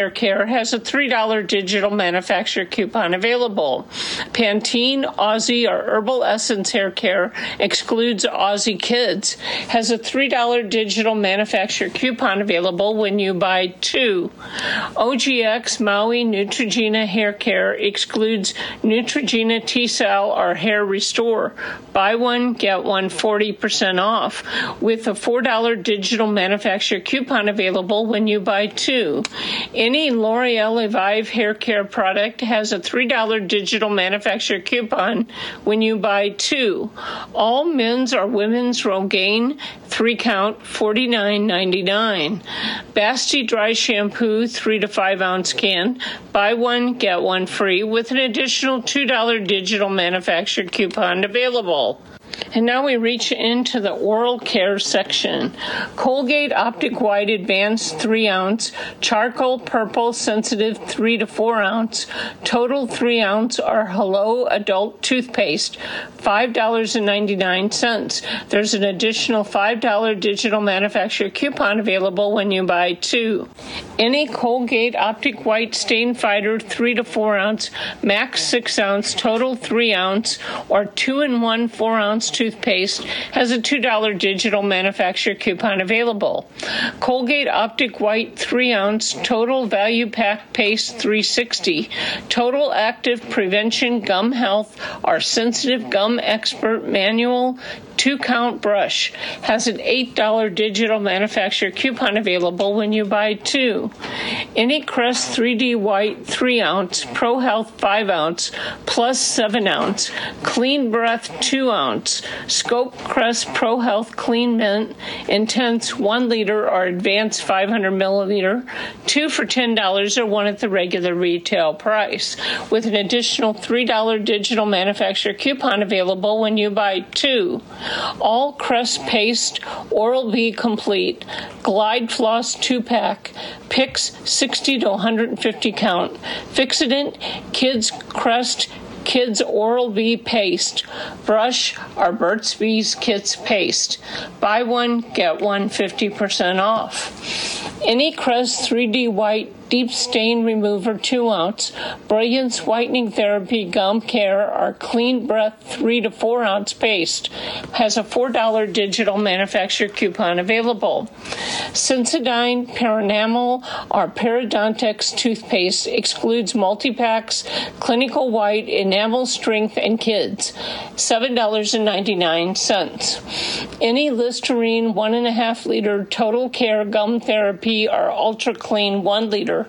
Care has a $3 digital manufacturer coupon available. Pantene Aussie or Herbal Essence Hair Care excludes Aussie Kids has a $3 digital manufacturer coupon available when you buy 2. OGX Maui Neutrogena Hair Care excludes Neutrogena T-Cell or Hair Restore. Buy one, get one 40% off with a $4 digital manufacturer coupon available when you buy 2. Any L'Oreal Evive hair care product has a $3 digital manufacturer coupon when you buy 2. All men's or women's Rogaine 3-count $49.99. Basti Dry Shampoo 3 to 5 ounce can. Buy one, get one free with an additional $2 digital manufacturer coupon available. And now we reach into the oral care section. Colgate Optic White Advanced 3 ounce, Charcoal Purple Sensitive 3 to 4 ounce, Total 3 ounce or Hello Adult Toothpaste, $5.99. There's an additional $5 digital manufacturer coupon available when you buy 2. Any Colgate Optic White Stain Fighter 3 to 4 ounce, Max 6 ounce, Total 3 ounce, or 2-in-1 4 ounce toothpaste has a $2 digital manufacturer coupon available. Colgate Optic White 3 ounce, Total Value Pack Paste 360, Total Active Prevention Gum Health, or Sensitive Gum Expert Manual 2-count brush has an $8 digital manufacturer coupon available when you buy 2. Any Crest 3D White 3 ounce, Pro Health 5 ounce, Plus 7 ounce, Clean Breath 2 ounce, Scope Crest Pro Health Clean Mint Intense 1 liter or Advanced 500 milliliter, 2 for $10 or 1 at the regular retail price, with an additional $3 digital manufacturer coupon available when you buy 2. All Crest Paste Oral-B Complete Glide Floss 2-pack Picks 60 to 150 count Fixodent Kids Crest Kids Oral-B Paste Brush or Burt's Bees Kids Paste. Buy one, get one 50% off. Any Crest 3D White Deep Stain Remover 2 ounce, Brilliance Whitening Therapy Gum Care or Clean Breath 3 to 4 ounce paste has a $4 digital manufacturer coupon available. Sensodyne Paranamel or Parodontax toothpaste excludes multi-packs, Clinical White, Enamel Strength, and Kids, $7.99. Any Listerine 1.5 liter Total Care Gum Therapy or Ultra Clean 1 liter,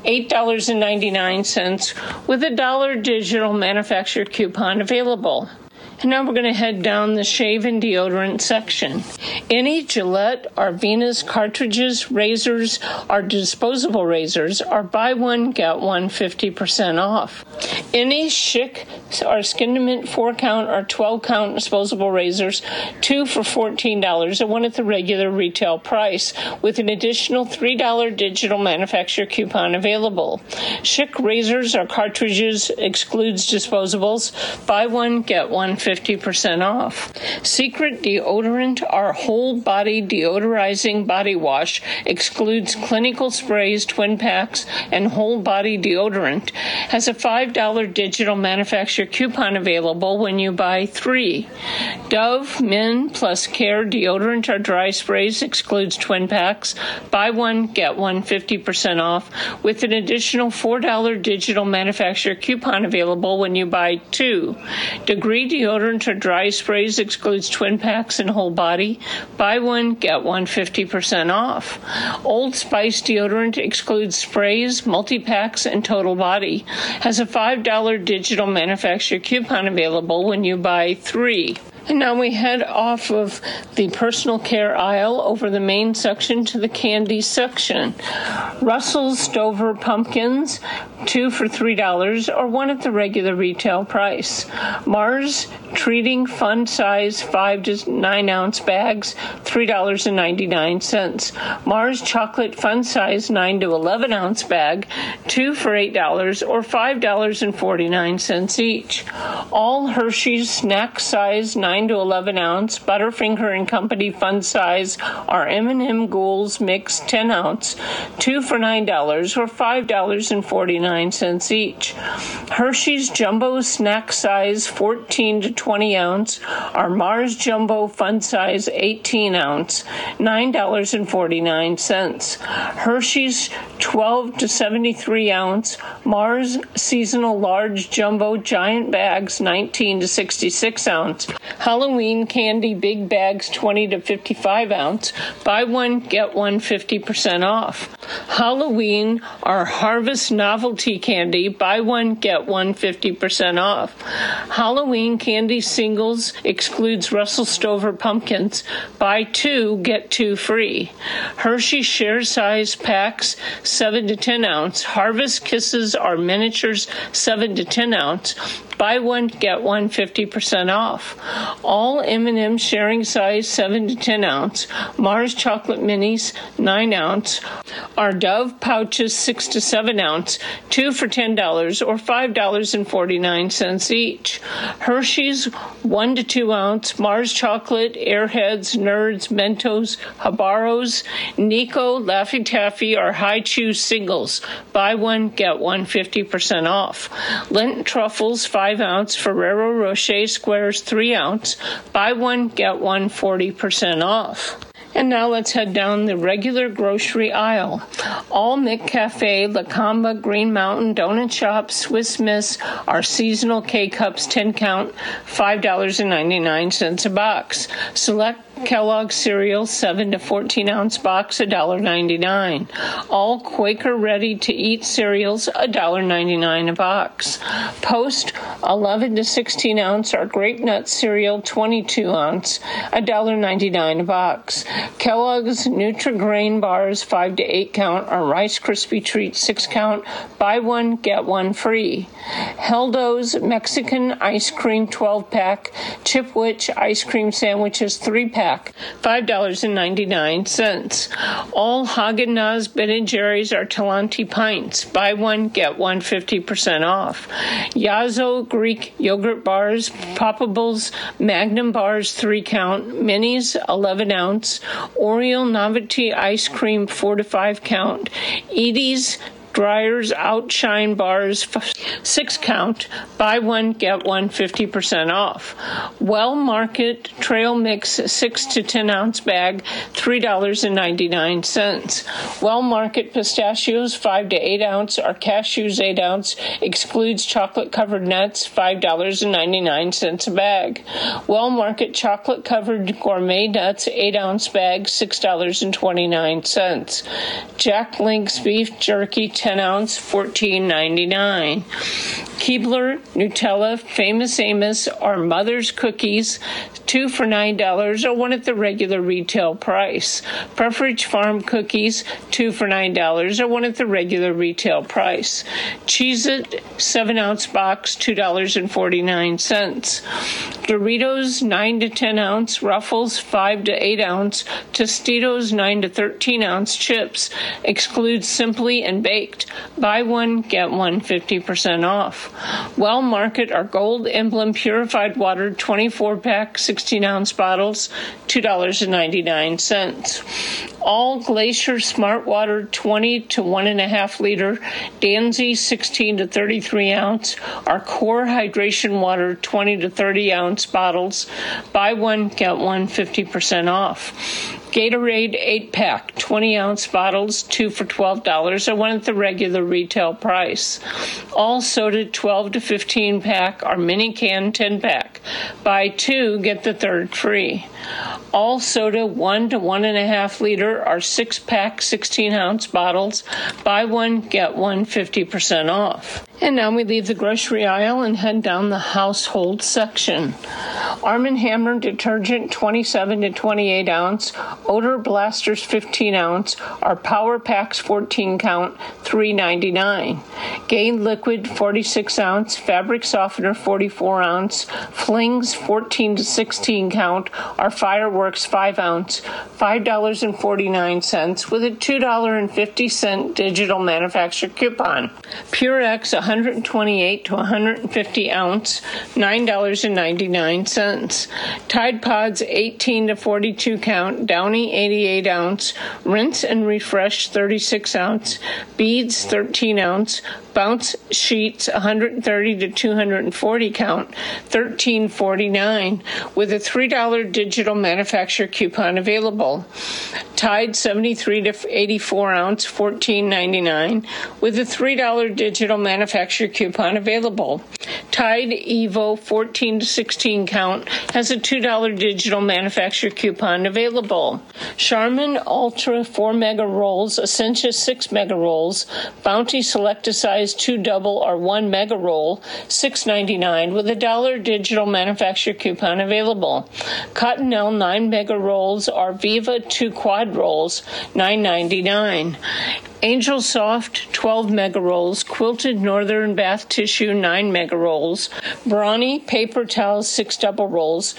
$8.99 with a $1 digital manufacturer coupon available. And now we're going to head down the shave and deodorant section. Any Gillette or Venus cartridges, razors, or disposable razors are buy one, get one 50% off. Any Schick or Skinament 4-count or 12-count disposable razors, 2 for $14 and 1 at the regular retail price, with an additional $3 digital manufacturer coupon available. Schick razors or cartridges excludes disposables. Buy one, get one 50% off. Secret deodorant or whole body deodorizing body wash excludes clinical sprays, twin packs, and whole body deodorant. Has a $5 digital manufacturer coupon available when you buy 3. Dove Men Plus Care deodorant or dry sprays excludes twin packs. Buy one, get one 50% off with an additional $4 digital manufacturer coupon available when you buy 2. Degree deodorant or dry sprays excludes twin packs and whole body. Buy one, get one 50% off. Old Spice deodorant excludes sprays, multi-packs, and total body. Has a $5 digital manufacturer coupon available when you buy 3. And now we head off of the personal care aisle over the main section to the candy section. Russell's Stover Pumpkins, 2 for $3 or 1 at the regular retail price. Mars Treating Fun Size 5 to 9 ounce bags, $3.99. Mars Chocolate Fun Size 9 to 11 ounce bag, 2 for $8 or $5.49 each. All Hershey's Snack Size 9 9 to 11 ounce. Butterfinger and Company fun size are M&M Ghouls Mix 10 ounce, 2 for $9 or $5.49 each. Hershey's Jumbo Snack Size 14 to 20 ounce are Mars Jumbo Fun Size 18 ounce, $9.49. Hershey's 12 to 73 ounce Mars Seasonal Large Jumbo Giant Bags 19 to 66 ounce. Halloween Candy Big Bags 20 to 55 ounce. Buy one, get one 50% off. Halloween are Harvest Novelty Candy. Buy one, get one 50% off. Halloween Candy Singles excludes Russell Stover pumpkins. Buy two, get two free. Hershey Share Size Packs 7 to 10 ounce. Harvest Kisses are miniatures 7 to 10 ounce. Buy one, get one 50% off. All M&M sharing size 7 to 10 ounce. Mars Chocolate Minis 9 ounce. Our Dove pouches 6 to 7 ounce, 2 for $10 or $5.49 each. Hershey's 1 to 2 ounce. Mars Chocolate, Airheads, Nerds, Mentos, Habaros, Nico, Laffy Taffy or High Chew singles. Buy one, get one 50% off. Lent Truffles 5 ounce. Ferrero Rocher Squares 3 ounce. Buy one, get one 40% off. And now let's head down the regular grocery aisle. All McCafe, La Comba, Green Mountain, Donut Shop, Swiss Miss are seasonal K-Cups 10 count, $5.99 a box. Select Kellogg's cereal 7 to 14 ounce box, $1.99. All Quaker ready-to-eat cereals, $1.99 a box. Post 11 to 16 ounce are Grape Nut cereal 22 ounce, $1.99 a box. Kellogg's Nutri-Grain bars 5 to 8 count are Rice Krispie Treats 6 count, buy one, get one free. Heldo's Mexican ice cream 12 pack, Chipwich ice cream sandwiches 3 pack, $5.99. All Haagen-Dazs Ben & Jerry's are Talenti pints. Buy one, get one 50% off. Yazo Greek yogurt bars, Poppables Magnum bars 3 count, Minis 11 ounce, Oreo Novelty ice cream 4 to 5 count, Edie's Dryers Outshine bars 6 count, buy one, get one 50% off. Well Market Trail Mix 6 to 10 ounce bag, $3.99. Well Market Pistachios 5 to 8 ounce are cashews 8 ounce, excludes chocolate covered nuts, $5.99 a bag. Well Market Chocolate Covered Gourmet Nuts 8 ounce bag, $6.29. Jack Link's Beef Jerky 10 ounce, $14.99. Keebler, Nutella, Famous Amos are Mother's Cookies, 2 for $9 or one at the regular retail price. Pepperidge Farm Cookies, 2 for $9 or one at the regular retail price. Cheez-It 7 ounce box, $2.49. Doritos 9 to 10 ounce, Ruffles 5 to 8 ounce, Tostitos 9 to 13 ounce chips, excludes Simply and Baked. Buy one, get one 50% off. Well Market are Gold Emblem Purified Water 24 pack 16 ounce bottles, $2.99. All Glacier Smart Water 20 to 1.5 liter, Danzy 16 to 33 ounce are Core Hydration Water 20 to 30 ounce bottles. Buy one, get one 50% off. Gatorade 8-pack, 20-ounce bottles, 2 for $12, or one at the regular retail price. All soda 12 to 15-pack are mini can 10-pack. Buy two, get the third free. All soda 1 to 1.5 liter are 6-pack, 16-ounce bottles. Buy one, get one 50% off. And now we leave the grocery aisle and head down the household section. Arm & Hammer detergent 27 to 28 ounce, Odor Blasters 15 ounce are Power Packs 14 count, $3.99. Gain Liquid 46 ounce, Fabric Softener 44 ounce, Flings 14 to 16 count are Fireworks 5 ounce, $5.49 with a $2.50 digital manufacturer coupon. Purex 128 to 150 ounce, $9.99. cents. Tide Pods 18 to 42 count, Downy 88 ounce, Rinse and Refresh 36 ounce, Beads 13 ounce, Bounce Sheets 130 to 240 count, $13.49, with a $3 digital manufacturer coupon available. Tide 73 to 84 ounce, $14.99, with a $3 digital manufacturer coupon available. Tide Evo 14 to 16 count has a $2 digital manufacturer coupon available. Charmin Ultra 4 Mega Rolls, Essentia 6 Mega Rolls, Bounty Select a Size 2 Double or 1 Mega Roll, $6.99, with a $1 digital manufacturer coupon available. Cottonelle 9 Mega Rolls or Viva 2 Quad Rolls, $9.99. Angel Soft 12 Mega Rolls, Quilted Northern Bath Tissue 9 Mega Rolls, Brawny Paper Towels 6 Double Rolls,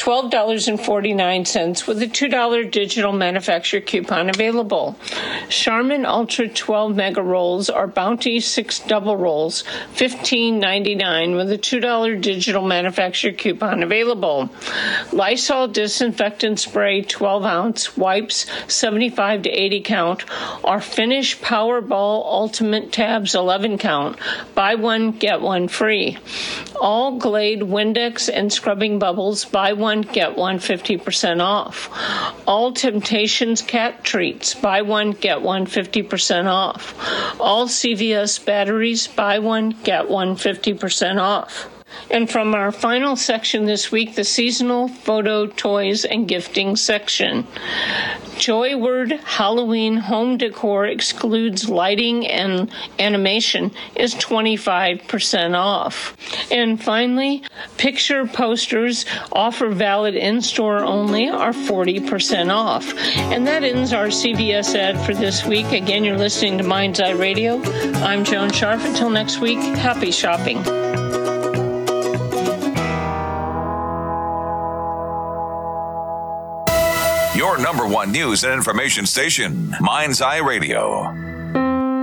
$12.49, with a $2 digital manufacturer coupon available. Charmin Ultra 12 Mega Rolls or Bounty 6 Double Rolls, $15.99, with a $2 digital manufacturer coupon available. Lysol Disinfectant Spray 12 ounce, wipes 75 to 80 count, or Finish Powerball Ultimate Tabs 11 count. Buy one, get one free. All Glade Windex and Scrubbing Bubbles, buy one, get one 50% off. All Temptations Cat Treats, buy one, get one 50% off. All CVS batteries, buy one, get one 50% off. And from our final section this week, the seasonal photo, toys, and gifting section. Joyward Halloween home decor excludes lighting and animation is 25% off. And finally, picture posters, offer valid in-store only, are 40% off. And that ends our CVS ad for this week. Again, you're listening to Mind's Eye Radio. I'm Joan Sharf. Until next week, happy shopping. Your number one news and information station, Mind's Eye Radio.